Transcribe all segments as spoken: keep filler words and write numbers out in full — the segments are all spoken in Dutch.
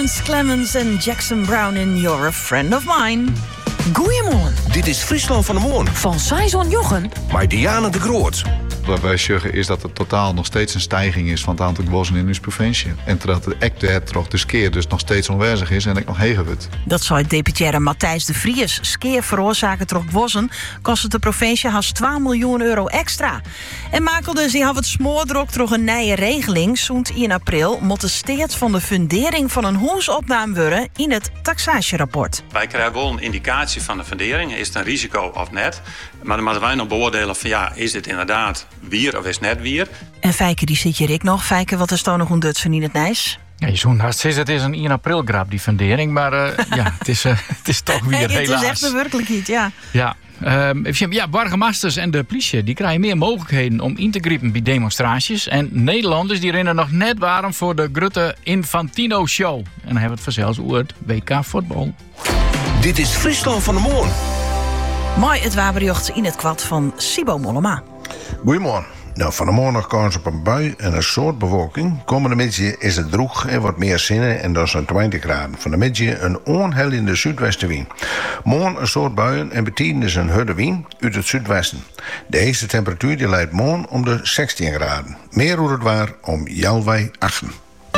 Hans Clemens en Jackson Brown in You're a Friend of Mine. Goeiemorgen. Dit is Friesland van de Moorn. Van Saison Jochem. Maar Diana de Groot. Wat wij zeggen is dat er totaal nog steeds een stijging is van het aantal gewassen in onze provincie. En dat het echt de toch de skeer dus nog steeds onwijzig is en ik nog heger wordt. Dat zei deputaire Matthijs de Vries. Skeer veroorzaken toch gewassen kost het de provincie haast twee miljoen euro extra. En Makelde ze had het smoordrok door een nieuwe regeling. Zoend in april moet de steeds van de fundering van een huis opname worden in het taxatierapport. Wij krijgen wel een indicatie van de fundering. Is het een risico of net? Maar dan moeten wij nog beoordelen van ja, is dit inderdaad wier of is net wier? En Fijke, die zit hier ik nog. Fijke, wat is dan nog een Dutsen in het Nijs? Ja, je zo'n haast is het is een één april grap die fundering, maar uh, ja, het is, uh, het is toch weer nee, helaas. Het is echt een werkelijkheid, ja. Ja. Um, ja, burgemeesters en de politie die krijgen meer mogelijkheden om in te grijpen bij demonstraties. En Nederlanders die rennen nog net waren voor de grote Infantino Show. En dan hebben we het vanzelfs over het W K voetbal. Dit is Friesland van de Moorn. Mooi het waberjocht in het kwad van Sibo Mollema. Goedemorgen. Nou, van de morgen nog kans op een bui en een soort bewolking. Komende middag is het droog en wat meer zinnen en dan is het twintig graden. Van de middag een onhellende zuidwestenwind. Morgen een soort buien en betien is een harde wind uit het zuidwesten. De heetste temperatuur die leidt morgen om de zestien graden. Meer hoe het waar om Jalwij achten.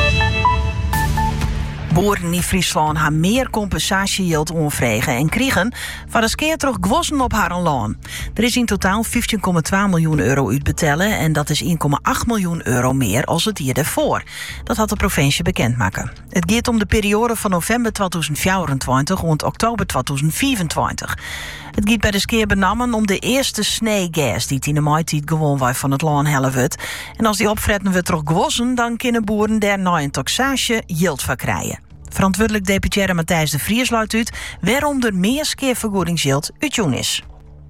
Boeren in Friesland hebben meer compensatiejild onvregen en kregen van de skeer terug gewassen op haar loon. Er is in totaal vijftien komma twee miljoen euro uitbetalen en dat is één komma acht miljoen euro meer als het jaar daarvoor. Dat had de provincie bekendmaken. Het gaat om de periode van november tweeduizend vierentwintig en oktober tweeduizend vierentwintig. Het gaat bij de skeer benammen om de eerste sneegas die in de maaitijd gewoon wij van het loon hellen wordt. En als die opfretten we terug gewassen, dan kunnen boeren daar na een taxage jild van krijgen. Verantwoordelijk deputaire Matthijs de Vries luidt uit waarom er meer skeervergoedingsjild uit is.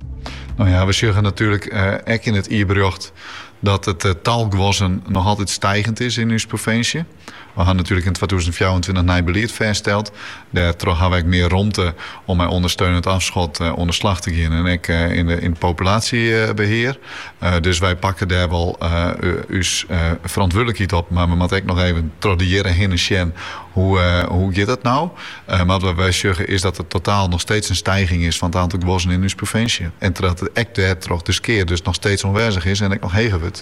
Nou ja, we zeggen natuurlijk uh, ook in het I-bericht dat het uh, taalgewassen nog altijd stijgend is in onze provincie. We gaan natuurlijk in tweeduizend vierentwintig nieuw beleid vastgesteld. Daar hebben we meer ruimte om mijn ondersteunend afschot uh, onder slag te gaan. En ik uh, in, de, in het populatiebeheer. Uh, dus wij pakken daar wel uh, uw uh, verantwoordelijkheid op. Maar we moeten ook nog even tradiëren heen en sjen. Hoe, uh, hoe gaat dat nou? Uh, maar wat wij zeggen is dat er totaal nog steeds een stijging is van het aantal gewassen in onze provincie. En dat het echt daar toch de skeer dus nog steeds onwijzig is en ik nog heger wordt.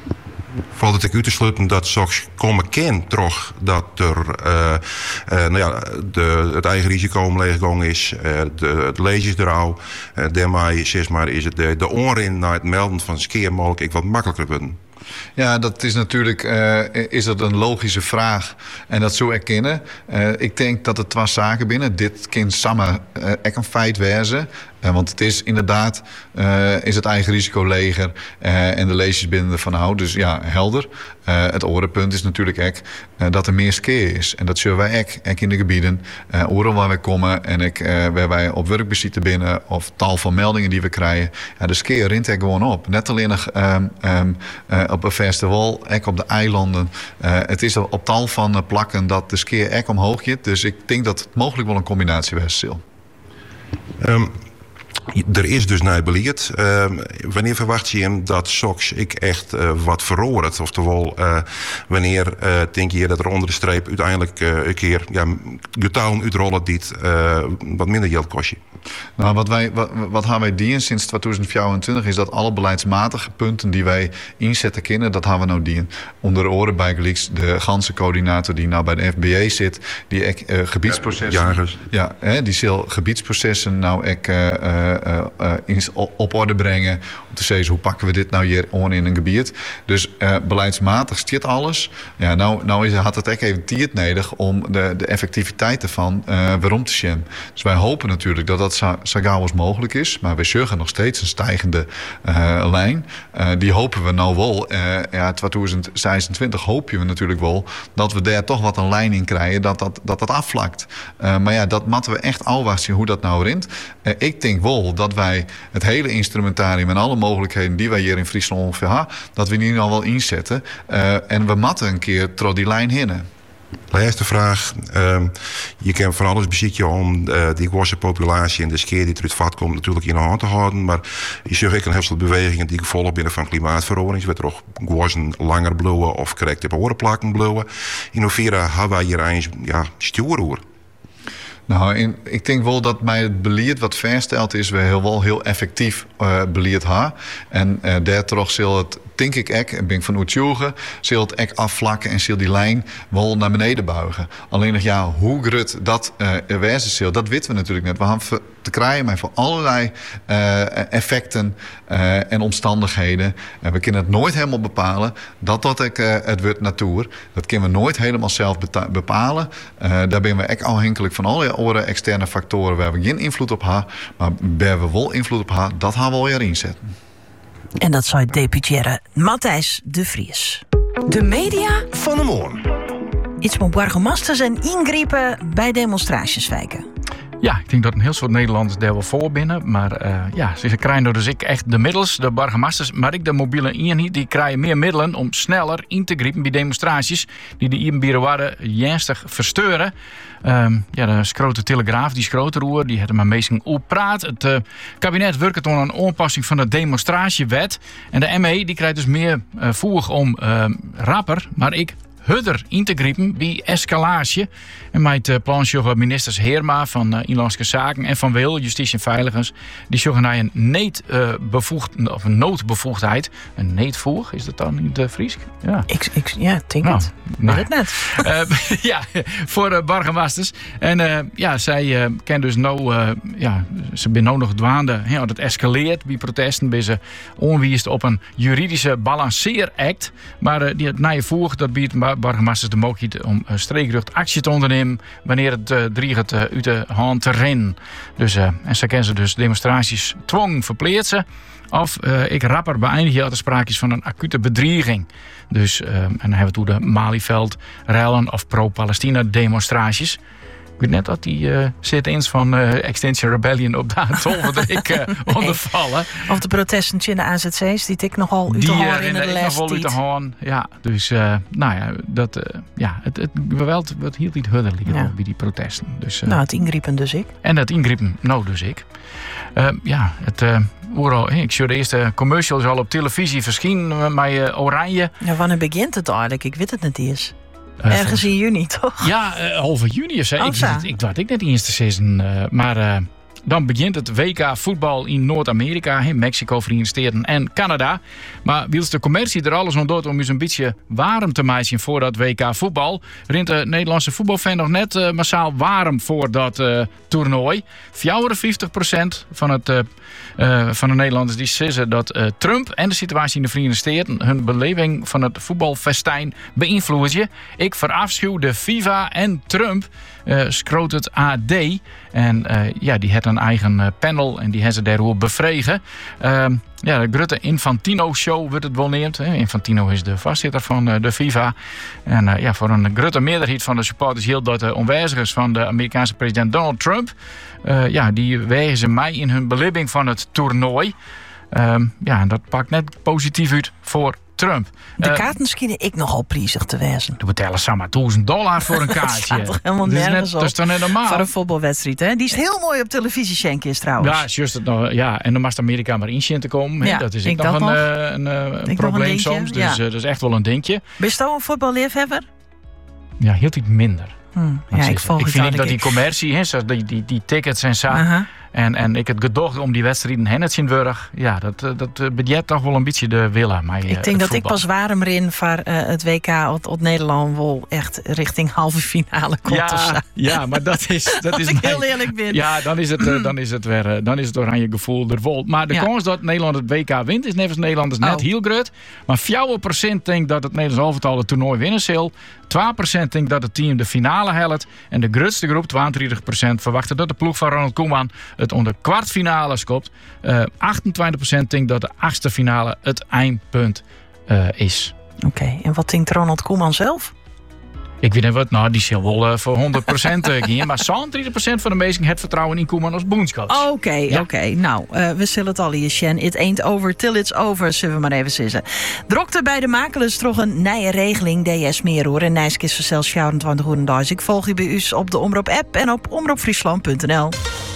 Vooral dat ik uit te sluiten dat zoals komen ken toch dat er uh, uh, nou ja, de, het eigen risico omleeggang is, uh, de, het lezen erouw. Uh, daarmee zeg maar, is het de, de onrin naar het melden van skeer mogelijk ik wat makkelijker worden. Ja, dat is natuurlijk uh, is dat een logische vraag en dat zou erkennen. Uh, ik denk dat er twee zaken binnen. Dit kan samen uh, echt een feit wezen. Uh, want het is inderdaad uh, is het eigen risico leger uh, en de leesjes binnen ervan houden. Dus ja, helder. Uh, het orenpunt is natuurlijk ook uh, dat er meer skeer is. En dat zullen wij ook, ook in de gebieden. Uh, oren waar wij komen en ik, uh, waar wij op werkbezitten binnen of tal van meldingen die we krijgen. Ja, de skeer rint er gewoon op. Net alleen nog um, um, uh, op een festival, ook op de eilanden. Uh, het is op tal van uh, plakken dat de skeer ook omhoog gaat. Dus ik denk dat het mogelijk wel een combinatie was. Um. Er is dus naar beleid. Uh, wanneer verwacht je hem dat soks ik echt uh, wat verroert? Oftewel, uh, wanneer uh, denk je dat er onder de streep uiteindelijk uh, een keer ja, getouwen uitrollen die het uh, wat minder geld kost je? Nou, wat, wij, wat, wat gaan wij dienen sinds tweeduizend vierentwintig is dat alle beleidsmatige punten die wij inzetten kunnen, dat gaan we nou dienen. Onder de oren bij Gelieks, de ganse coördinator die nou bij de F B A zit, die uh, gebiedsprocessen. Jagers. Ja, hè, die zal gebiedsprocessen nou ek, uh, uh, uh, in, op orde brengen. Om te zeggen, hoe pakken we dit nou hier on in een gebied. Dus uh, beleidsmatig stiert alles. Ja, nou, nou is, had het echt even tijd nodig om de, de effectiviteit ervan uh, waarom te zien. Dus wij hopen natuurlijk dat dat zo, zo gauw als mogelijk is. Maar we zorgen nog steeds een stijgende uh, lijn. Uh, die hopen we nou wel. Uh, ja, tweeduizend zesentwintig hopen we natuurlijk wel dat we daar toch wat een lijn in krijgen. Dat dat, dat, dat afvlakt. Uh, maar ja, dat moeten we echt afwachten hoe dat nou rint. Uh, ik denk wel dat wij het hele instrumentarium en alle mogelijkheden die wij hier in Friesland ongeveer hebben, dat we die nou wel inzetten. Uh, en we moeten een keer door die lijn heen. Laatste vraag. Um, je kan van alles bezitten om uh, die grote populatie en de skeer die eruit vat komt natuurlijk in de hand te houden. Maar je zegt ook een heel veel bewegingen die gevolg binnen van klimaatverandering. Je weet er ook gozen langer bloeien of correct op orenplakken bloeien. In hoeverre hebben wij hier eens ja, stuur over? Nou, in, ik denk wel dat mij het beleid wat versteld is, we heel wel heel effectief uh, beleid hebben. En uh, daardoor zal het, denk ik, ek, en ben ik van Oetjoegen, zal het ek afvlakken en zal die lijn wel naar beneden buigen. Alleen nog ja, hoe grut dat uh, wezen zal, dat weten we natuurlijk net. We hebben te krijgen met voor allerlei uh, effecten uh, en omstandigheden. En we kunnen het nooit helemaal bepalen. Dat dat ik, uh, het wordt natuur. Dat kunnen we nooit helemaal zelf bepalen. Uh, daar zijn we echt afhankelijk van alle andere externe factoren waar we geen invloed op hebben. Maar waar we wel invloed op hebben, dat gaan we al weer inzetten. En dat zou deputaire Matthijs de Vries. De media Van de Moorn. Iets met burgemeesters en ingrepen bij demonstraties wijken. Ja, ik denk dat een heel soort Nederlanders daar wel voor binnen. Maar uh, ja, ze krijgen dus ik echt de middels, de burgemeesters, maar ik de mobiele eenheid, die krijgen meer middelen om sneller in te grijpen bij demonstraties die de Ierenbierenwaarden ernstig versteuren. Um, ja, de Schrote Telegraaf, die Schroteroer, die hadden maar meestal op praat. Het uh, kabinet werkt aan een aanpassing van de demonstratiewet. En de M E die krijgt dus meer uh, voeg om uh, rapper, maar ik hudder in te grijpen bij escalatie. En met uh, plansjoggen ministers Heerma van uh, Inlandse Zaken en van Wil, Justitie en Veiligers, die zorgen naar een neet, uh, bevoegd, of een noodbevoegdheid. Een neetvoeg, is dat dan in de Fries? Ja, ik, ik, ja denk nou, het. Nou, weet het net. Uh, ja, voor uh, burgemeesters. En uh, ja, zij uh, kennen dus nou, uh, ja, ze zijn nou nog dwaande. He, dat het escaleert bij protesten, bij ze onwiest op een juridische balanceeract. Maar uh, die het na je voeg, dat biedt burgemeesters de mogelijkheid om uh, streekrucht actie te ondernemen wanneer het uh, dreigt uh, uit de hand te rennen. Dus, uh, en ze kennen ze dus demonstraties dwong verpleegd of uh, ik rapper beëindig je altijd sprake van een acute bedreiging. Dus, uh, en dan hebben we het over de Malieveld, rellen of pro-Palestina demonstraties. Ik weet net dat die uh, sit-ins van uh, Extinction Rebellion op de tolven dat ik uh, ondervallen. Of de protesten in de A Z C's, die tik nogal uit de hoorn in de les. Die uit de hoorn, ja. Dus, uh, nou ja, dat, uh, ja, het, het geweld wat hield niet hudder liggen ja. bij die protesten. Dus, uh, nou, het ingrijpen dus ik. En het ingrijpen, nou dus ik. Uh, ja, het... Uh, Oeral, ik zie de eerste commercials al op televisie verschijnen met uh, oranje. Ja, wanneer begint het eigenlijk? Ik weet het niet eens. Uh, Ergens van, in juni, toch? Ja, uh, halve juni of zo. Oh, ik, ik, ik dacht ik net eens te zeggen. Uh, maar uh, dan begint het W K voetbal in Noord-Amerika, in Mexico, Verenigde Staten en Canada. Maar wils de commercie er alles aan doet om eens een beetje warm te maken voor dat W K voetbal, rint de Nederlandse voetbalfan nog net uh, massaal warm voor dat uh, toernooi. vijfenvijftig procent van, het, uh, uh, van de Nederlanders die zeggen dat uh, Trump en de situatie in de Verenigde Staten hun beleving van het voetbalfestijn beïnvloeden. Ik verafschuw de FIFA en Trump, uh, schroot het A D. En uh, ja, die had een eigen uh, panel en die hebben ze daarover bevregen. Uh, ja, de Grutte Infantino Show wordt het wel neemt. Hè. Infantino is de voorzitter van uh, de FIFA. En uh, ja, voor een Grutte meerderheid van de supporters hield dat de onwijzigers van de Amerikaanse president Donald Trump, uh, ja, die wegen ze mij in hun beleving van het toernooi. Uh, ja, en dat pakt net positief uit voor Trump. De uh, kaarten schijnen ik nogal prijzig te wezen. We betalen samen duizend dollar voor een kaartje. Dat staat helemaal dat nergens net, op. Dat is toch net normaal? Voor een voetbalwedstrijd, hè? Die is heel mooi op televisie, Schenk is trouwens. Ja, juist het nog. Ja, en dan mag Amerika maar in te komen. Ja, dat is ik nog dat een, nog. uh, een, uh, een probleem een soms. Dus ja. uh, dat is echt wel een dingetje. Ben je nou een voetballiefhebber? Ja, heel iets minder. Hmm. Ja, ik volg ik het vind ik dat die commercie, hè, zo die, die, die tickets en zo. Uh-huh. En, en ik het gedocht om die wedstrijden heen het zien burg. Ja, dat, dat bedjet toch wel een beetje de willa. Maar, ik denk dat ik pas warm erin voor uh, het W K op Nederland wel echt richting halve finale komt. Ja, ja, maar dat is... Dat is ik mijn, heel eerlijk ben. Ja, dan is het, uh, dan is het weer uh, dan is het oranje gevoel er vol. Maar de ja. kans dat Nederland het W K wint is nevens Nederlanders net oh. heel groot. Maar vier procent denkt dat het Nederlands elftal het toernooi winnen zal. twee procent denkt dat het team de finale helpt. En de grootste groep, tweeëntwintig procent, verwachten dat de ploeg van Ronald Koeman het onder kwartfinale skopt. Uh, achtentwintig procent denkt dat de achtste finale het eindpunt uh, is. Oké, okay. En wat denkt Ronald Koeman zelf? Ik weet niet wat, nou, die zal wel uh, voor honderd procent uh, gaan. Maar zevenendertig procent van de mensen het vertrouwen in Koeman als bondscoach. Oké, okay, ja. oké. Okay. Nou, uh, we zullen het al hier, Sjen. It ain't over till it's over, zullen we maar even zeggen. Drokte bij de makelaars toch een nieuwe regeling, D S meer hoor. En Nijsk is vanzelfs vierentwintig uur. Ik volg je bij u op de Omroep app en op omroep friesland punt n l.